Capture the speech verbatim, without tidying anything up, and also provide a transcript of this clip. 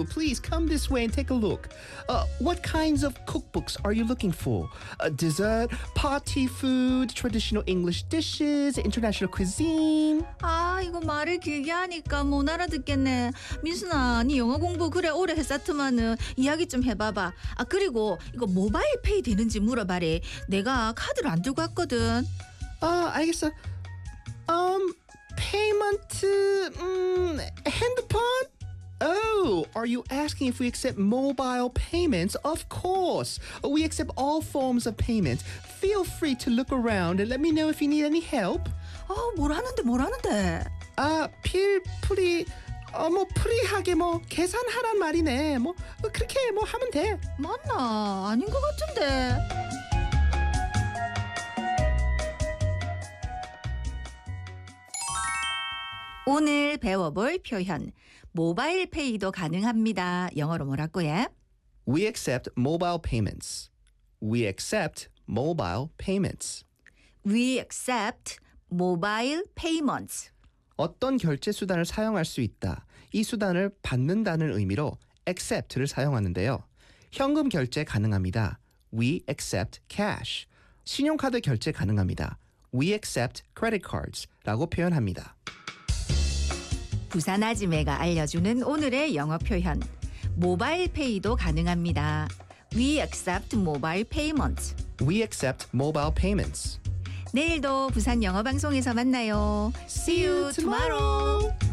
please come this way and take a look. Uh, what kinds of cookbooks are you looking for? Uh, dessert, party food, traditional English dishes, international cuisine? 아 이거 말을 길게 하니까 못 알아듣겠네. 민순아 네 영어 공부 그래 오래 했었더만은 이야기 좀 해봐봐. 아 그리고 이거 모바일 페이 되는지 물어봐래. 내가 카드를 안 들고 왔거든. 아, 알겠어. Um, payment, 음, 핸드폰? Oh, are you asking if we accept mobile payments? Of course. We accept all forms of payment. Feel free to look around and let me know if you need any help. 아 뭘 하는데 뭘 하는데. 아, 필, 프리, 어, 뭐, 프리하게 뭐, 계산하란 말이네. 뭐, 그렇게 뭐 하면 돼. 맞나? 아닌 것 같은데. 오늘 배워볼 표현 모바일 페이도 가능합니다. 영어로 뭐라고요? We accept mobile payments. We accept mobile payments. We accept mobile payments. 어떤 결제 수단을 사용할 수 있다. 이 수단을 받는다는 의미로 accept를 사용하는데요. 현금 결제 가능합니다. We accept cash. 신용카드 결제 가능합니다. We accept credit cards 라고 표현합니다. 부산 아지매가 알려주는 오늘의 영어 표현 모바일 페이도 가능합니다. We accept mobile payments. We accept mobile payments. 내일도 부산 영어 방송에서 만나요. See you tomorrow.